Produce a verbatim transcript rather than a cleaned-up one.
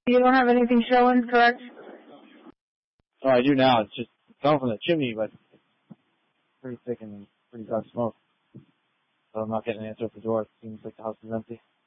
You don't have anything showing, correct? Oh, I do now. It's just coming from the chimney, but it's pretty thick and pretty dark smoke. So I'm not getting an answer at the door. It seems like the house is empty.